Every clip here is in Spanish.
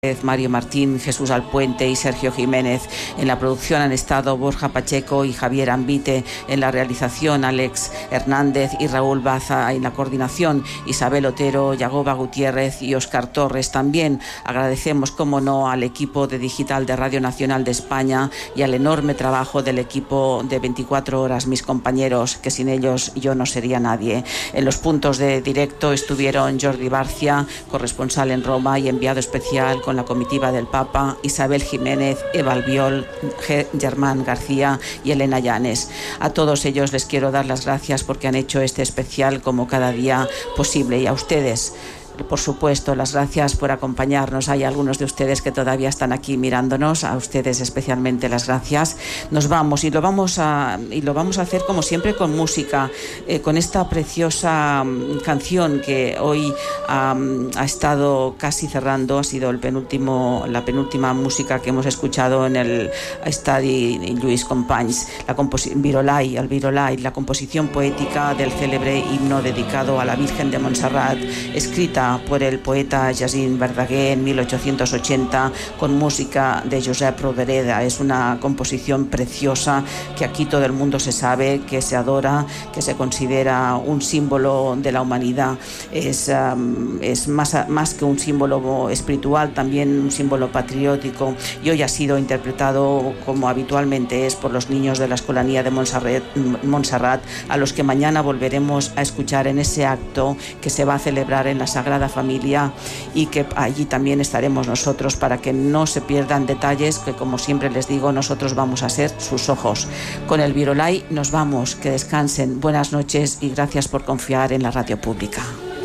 Mario Martín, Jesús Alpuente y Sergio Jiménez. En la producción han estado Borja Pacheco y Javier Ambite. En la realización Alex Hernández y Raúl Baza. En la coordinación Isabel Otero, Yagoba Gutiérrez y Óscar Torres. También agradecemos, como no, al equipo de digital de Radio Nacional de España y al enorme trabajo del equipo de 24 horas, mis compañeros, que sin ellos yo no sería nadie. En los puntos de directo estuvieron Jordi Barcia, corresponsal en Roma y enviado especial con la comitiva del Papa, Isabel Jiménez, Eva Albiol, Germán García y Elena Llanes. A todos ellos les quiero dar las gracias porque han hecho este especial como cada día posible, y a ustedes, por supuesto, las gracias por acompañarnos. Hay algunos de ustedes que todavía están aquí mirándonos, a ustedes especialmente las gracias. Nos vamos y lo vamos a hacer como siempre con música, con esta preciosa canción que hoy ha estado casi cerrando. Ha sido la penúltima música que hemos escuchado en el Estadi Lluís Companys, el Virolai, la composición poética del célebre himno dedicado a la Virgen de Montserrat, escrita por el poeta Jacint Verdaguer en 1880 con música de Josep Rodereda. Es una composición preciosa que aquí todo el mundo se sabe, que se adora, que se considera un símbolo de la humanidad. Es más que un símbolo espiritual, también un símbolo patriótico, y hoy ha sido interpretado, como habitualmente es, por los niños de la Escolanía de Montserrat, a los que mañana volveremos a escuchar en ese acto que se va a celebrar en la Sagrada Familia, y que allí también estaremos nosotros para que no se pierdan detalles que, como siempre les digo, nosotros vamos a ser sus ojos. Con el Virolai nos vamos, que descansen, buenas noches y gracias por confiar en la radio pública.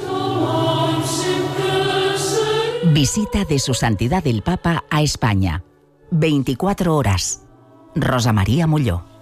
Visita de Su Santidad el Papa a España. 24 horas. Rosa María Molló.